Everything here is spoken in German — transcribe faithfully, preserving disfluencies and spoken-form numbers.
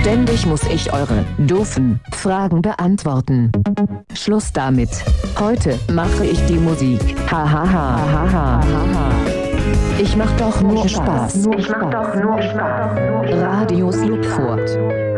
Ständig muss ich eure doofen Fragen beantworten. Schluss damit. Heute mache ich die Musik. Ha ha ha ha ha ha. Ich mach doch nur Spaß. Ich mach doch nur Spaß. Radio Slupfurt.